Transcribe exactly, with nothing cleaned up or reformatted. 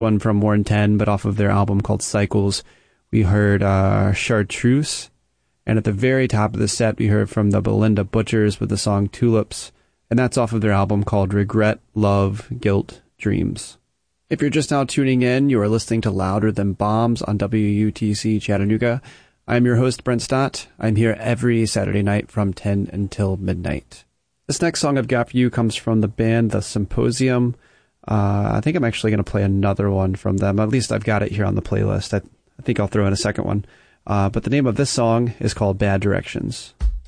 one from Warren ten, but off of their album called Cycles, we heard uh, Chartreuse. And at the very top of the set, we heard from the Belinda Butchers with the song Tulips. And that's off of their album called Regret, Love, Guilt, Dreams. If you're just now tuning in, you are listening to Louder Than Bombs on W U T C Chattanooga. I'm your host, Brent Stott. I'm here every Saturday night from ten until midnight. This next song I've got for you comes from the band The Symposium. Uh, I think I'm actually going to play another one from them. At least I've got it here on the playlist. I, I think I'll throw in a second one. Uh, but the name of this song is called Bad Directions.